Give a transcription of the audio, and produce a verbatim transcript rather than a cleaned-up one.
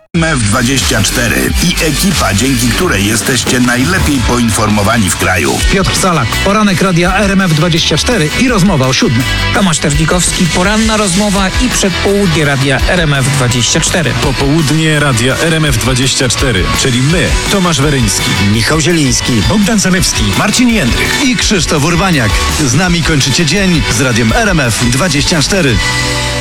M F dwadzieścia cztery i ekipa, dzięki której jesteście najlepiej poinformowani w kraju. Piotr Salak, poranek radia R M F dwadzieścia cztery i rozmowa o siódmej. Tomasz Tewnikowski, poranna rozmowa i przedpołudnie radia R M F dwadzieścia cztery. Popołudnie radia R M F dwadzieścia cztery, czyli my, Tomasz Weryński, Michał Zieliński, Bogdan Zalewski, Marcin Jędrych. i Krzysztof Urbaniak. Z nami kończycie dzień z radiem R M F dwadzieścia cztery.